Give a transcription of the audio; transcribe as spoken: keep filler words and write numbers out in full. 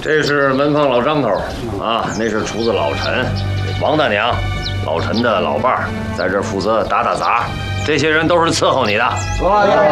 这是门房老张头啊，那是厨子老陈，王大娘，老陈的老伴儿，在这儿负责打打杂。这些人都是伺候你的。